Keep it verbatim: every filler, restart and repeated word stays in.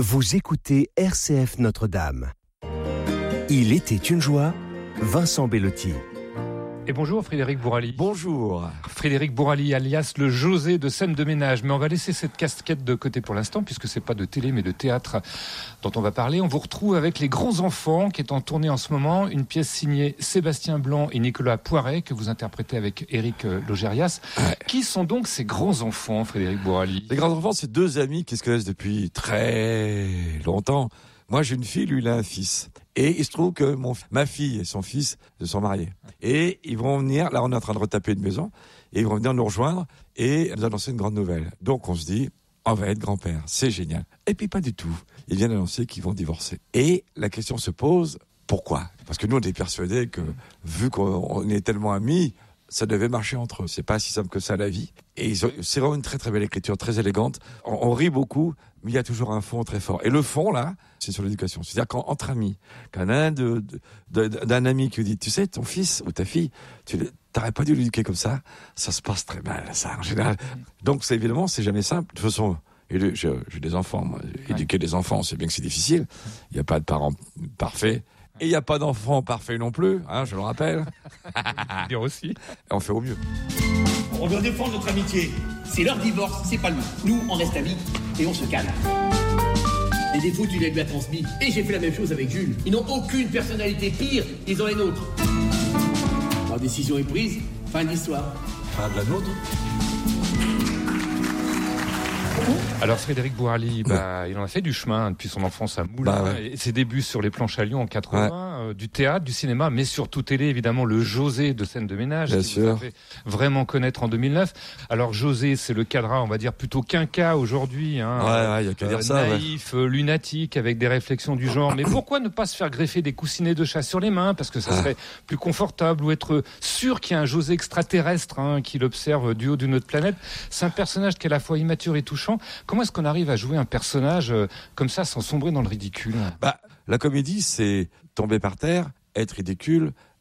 Vous écoutez R C F Notre-Dame. Il était une joie, Vincent Bellotti. Et bonjour Frédéric Bourali. Bonjour. Frédéric Bourali, alias le José de scène de ménage. Mais on va laisser cette casquette de côté pour l'instant, puisque c'est pas de télé mais de théâtre dont on va parler. On vous retrouve avec Les Grands Enfants, qui est en tournée en ce moment. Une pièce signée Sébastien Blanc et Nicolas Poiret, que vous interprétez avec Éric Logérias. Ouais. Qui sont donc ces grands enfants, Frédéric Bourali? Les Grands Enfants, c'est deux amis qui se connaissent depuis très longtemps. Moi, j'ai une fille, lui, il a un fils. Et il se trouve que mon, ma fille et son fils se sont mariés. Et ils vont venir, là, on est en train de retaper une maison, et ils vont venir nous rejoindre et nous annoncer une grande nouvelle. Donc, on se dit, on va être grand-père, c'est génial. Et puis, pas du tout. Ils viennent annoncer qu'ils vont divorcer. Et la question se pose, pourquoi? Parce que nous, on est persuadés que, vu qu'on est tellement amis, ça devait marcher entre eux. C'est pas si simple que ça, la vie. Et ils ont, c'est vraiment une très très belle écriture, très élégante. On, on rit beaucoup, mais il y a toujours un fond très fort. Et le fond, là, c'est sur l'éducation. C'est-à-dire qu'entre amis, qu'un un de, de, de, d'un ami qui dit, tu sais, ton fils ou ta fille, tu t'aurais pas dû l'éduquer comme ça, ça se passe très mal, ça, en général. Donc, c'est évidemment, c'est jamais simple. De toute façon, j'ai, j'ai des enfants, moi. Éduquer des enfants, c'est bien que c'est difficile. Il n'y a pas de parents parfaits. Et il n'y a pas d'enfant parfait non plus, hein, je le rappelle. Dire aussi. Et on fait au mieux. On doit défendre notre amitié. C'est leur divorce, c'est pas nous. Nous, on reste amis et on se calme. Les défauts, tu les lui as transmis. Et j'ai fait la même chose avec Jules. Ils n'ont aucune personnalité. Pire, ils ont les nôtres. Leur décision est prise. Fin de l'histoire. Fin de la nôtre. Alors Frédéric Bourali, bah, il en a fait du chemin depuis son enfance à Moulins, bah ouais. Et ses débuts sur les planches à Lyon en quatre-vingts, ouais. euh, du théâtre, du cinéma, mais surtout télé évidemment, le José de scène de ménage, bien qui sûr. vous a fait vraiment connaître en deux mille neuf. Alors José, c'est le cadre, on va dire plutôt quinca aujourd'hui, hein, ouais, ouais, y a qu'à dire euh, ça, naïf, ouais. euh, lunatique, avec des réflexions du genre. Mais pourquoi ne pas se faire greffer des coussinets de chat sur les mains, parce que ça serait ah. plus confortable, ou être sûr qu'il y a un José extraterrestre hein, qui l'observe du haut d'une autre planète. C'est un personnage qui est à la fois immature et touchant. Comment est-ce qu'on arrive à jouer un personnage euh, comme ça sans sombrer dans le ridicule? Bah, la comédie, c'est tomber par terre, être ridicule,